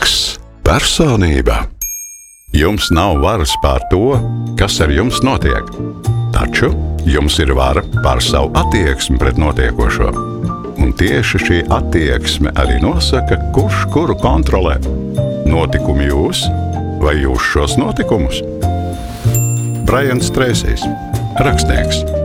X personība. Jums nav varas pār to, kas ar jums notiek, taču jums ir vara pār savu attieksmi pret notiekošo. Un tieši šī attieksme arī nosaka, kurš kuru kontrolē. Notikumi jūs vai jūs šos notikumus? Brajans Trēsijs, rakstnieks.